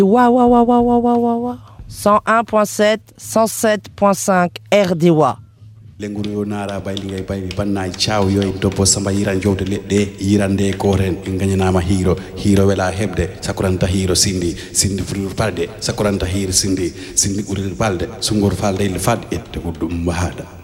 Wa 101.7 107.5 RDW. Lenguru yo nara bay lingay bay banna ciao yoy topo samba yiran jowde ledde yirande koren ngagnama hiro wela hebde sakuranta hiro sindi fur falde sakuranta hiro sindi uri falde sungur falde il fad ette ko dum bahada